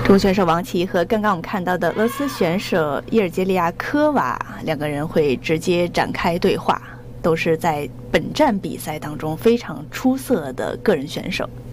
中国选手王琦和刚刚我们看到的俄罗斯选手伊尔杰利亚科娃两个人会直接展开对话，都是在本站比赛当中非常出色的个人选手。